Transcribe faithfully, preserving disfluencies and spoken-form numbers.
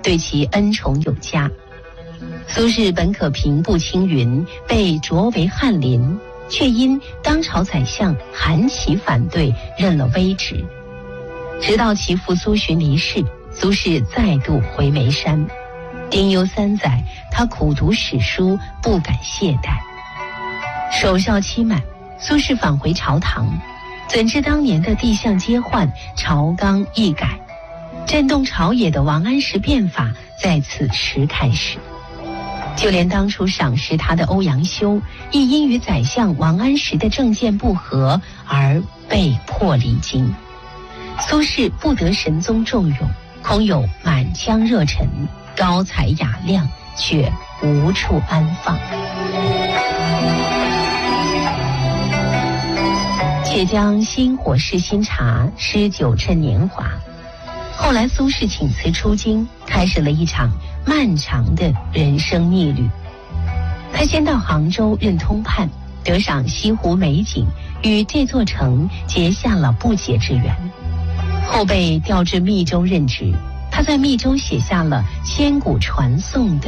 对其恩宠有加。苏轼本可平步青云，被擢为翰林，却因当朝宰相韩琦反对，任了微职。直到其父苏洵离世，苏轼再度回眉山。丁忧三载，他苦读史书，不敢懈怠。守孝期满，苏轼返回朝堂，怎知当年的帝相皆换，朝纲易改，震动朝野的王安石变法在此时开始。就连当初赏识他的欧阳修，亦因与宰相王安石的政见不合而被迫离京。苏轼不得神宗重用，空有满腔热忱，高才雅量，却无处安放。且将薪火试新茶，诗酒趁年华。后来苏轼请辞出京，开始了一场漫长的人生逆旅。他先到杭州任通判，得赏西湖美景，与这座城结下了不解之缘。后被调至密州任职，他在密州写下了千古传颂的